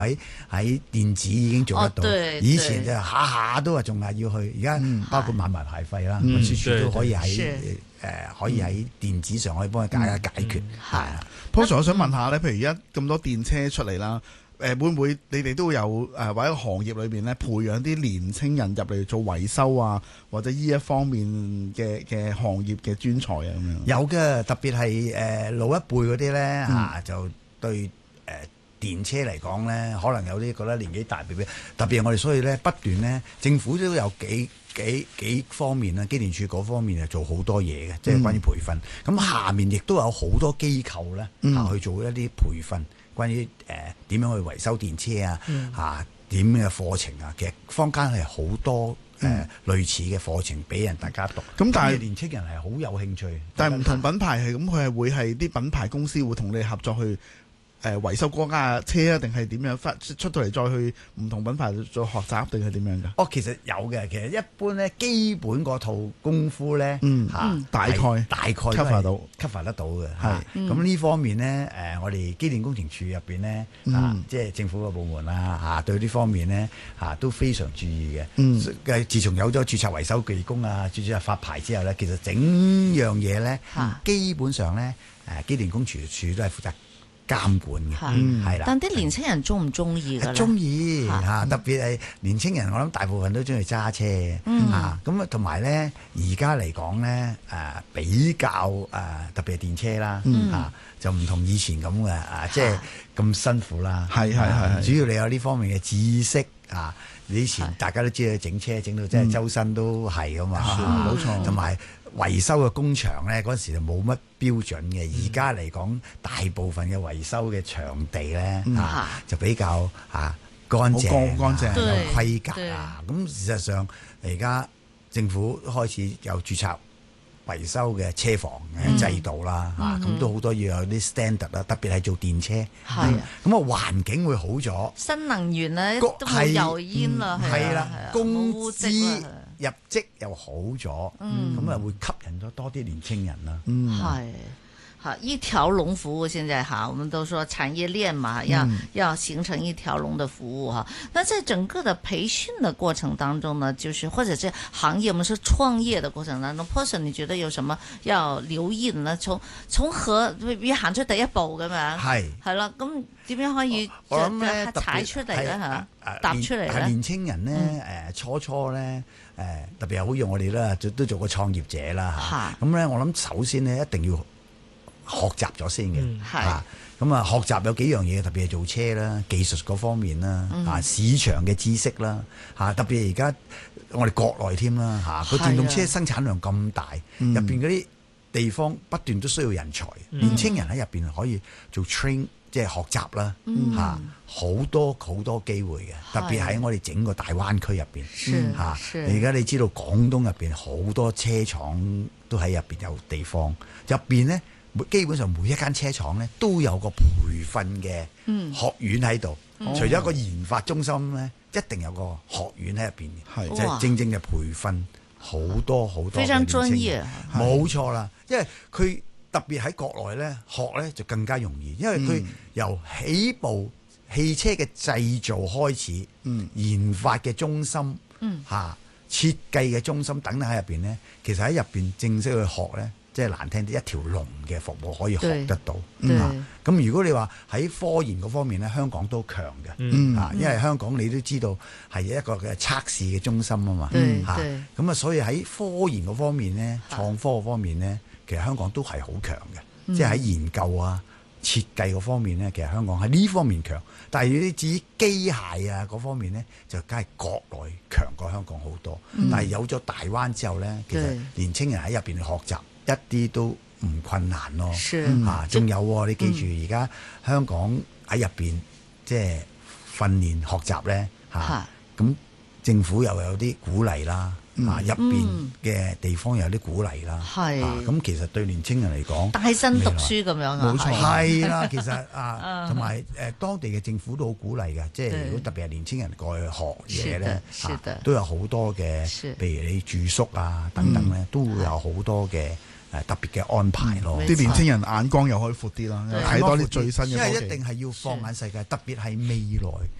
喺電子已經做得到，以前就下下都話仲係要去，而家包括買埋牌費啦，運輸署都可以喺電子上可以幫佢解決。係 Paul Sir，我想問下咧，譬如而家咁多電車出嚟啦。會唔會你哋都有或者行業裏邊咧培養啲年青人入嚟做維修啊，或者呢一方面嘅行業嘅專才啊咁樣？ 有嘅，特別係老一輩嗰啲咧就對電車嚟講咧，可能有啲覺得年紀大，特別係我哋所以咧不斷咧，政府都有幾方面啦，機電署嗰方面做好多嘢嘅，即係關於培訓。咁下面亦都有好多機構咧去做一啲培訓。關於點樣去維修電車啊，點嘅課程啊，其實坊間係好多類似嘅課程俾人大家讀。咁但係年青人係好有興趣。 但係唔同品牌係咁，佢係會係啲品牌公司會同你合作去維修嗰架車啊，定係點樣出到嚟再去唔同品牌做學習，定係點樣㗎？ 其實有嘅，其實一般咧基本嗰套功夫咧大概 cover 得到嘅。咁呢方面咧我哋機電工程署入邊咧即係政府嘅部門啦對呢方面咧都非常注意嘅。自從有咗註冊維修技工註冊發牌之後咧，其實整樣嘢咧基本上咧機電工程署都係負責監管嘅，係啦。 但啲年青人中唔中意㗎咧？ 中意特別係年青人，我諗大部分都中意揸車咁同埋咧，而家嚟講咧比較特別係電車啦就唔同以前咁嘅即係咁辛苦啦。係主要你有呢方面嘅知識你以前大家都知道整車整到真係周身都係㗎嘛，冇錯。同埋維修嘅工場咧，嗰陣時就冇乜標準嘅。而家嚟講，大部分嘅維修嘅場地咧就比較乾淨、有規格咁事實上，而家政府開始有註冊維修嘅車房嘅制度啦咁都好多要有啲 standard 啦，特別係做電車咁環境會好咗。 新能源咧都冇油煙啦， 係啦，工資入職又好咗，咁會吸引咗多啲年青人啦。 好，一條龍服務現在我們都說產業鏈嘛，要形成一條龍的服務那在整個的培訓的過程當中呢，就是或者是行業，我們說創業的過程當中，Paul Sir你覺得有什麼要留意呢？從何要行出第一步咁樣？係啦，咁點樣可以踩出嚟咧踏出嚟咧？ 年青人咧初咧特別係好似我哋啦，都做過創業者啦咁咧我諗首先呢，一定要學習咗先嘅，咁學習有幾樣嘢，特別係做車啦、技術嗰方面啦，市場嘅知識啦，特別而家我哋國內添啦，個電動車生產量咁大，入邊嗰啲地方不斷都需要人才，年青人喺入邊可以做 train， 即係學習啦，好多機會嘅，特別喺我哋整個大灣區入邊，而家你知道廣東入邊好多車廠都喺入邊有地方，入邊呢。基本上每一間車廠咧都有個培訓嘅學院喺度，除咗一個研發中心咧，一定有個學院喺入邊嘅，就係正嘅培訓好多非常專業， 冇錯啦。因為佢特別喺國內咧學咧就更加容易，因為佢由起步汽車嘅製造開始，研發嘅中心設計嘅中心等等喺入邊咧，其實喺入邊正式去學咧。即係難聽啲，一條龍嘅服務可以學得到。咁如果你話喺科研嗰方面咧，香港都強嘅。因為香港你都知道係一個嘅測試嘅中心啊嘛。咁所以喺科研嗰方面咧，創科嗰方面咧，其實香港都係好強嘅。即係喺研究設計嗰方面咧，其實香港喺呢方面強。但係你至於機械嗰方面咧，就梗係國內強過香港好多。但係有咗大灣之後咧，其實年青人喺入邊學習。一啲都唔困難咯，仲有你記住而家香港喺入邊即係訓練學習咧咁政府又有啲鼓勵啦，入邊嘅地方又有啲鼓勵啦，咁其實對年青人嚟講， 帶薪讀書咁樣冇錯，係啦，其實同埋當地嘅政府都好鼓勵嘅，即係如果特別係年青人過去學嘢咧，都有好多嘅，譬如你住宿等等咧，都會有好多嘅特別嘅安排咯。 啲年青人眼光又可以闊啲啦，睇多啲最新嘅科技。 因為一定係要放眼世界，特別係未來。